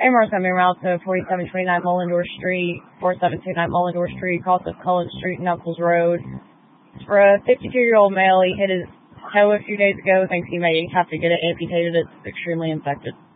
Amherst, I'm out to 4729 Mullendorf Street, 4729 Mullendorf Street, across of Cullen Street and Knuckles Road. For a 52-year-old male, he hit his toe a few days ago. Thinks he may have to get it amputated. It's extremely infected.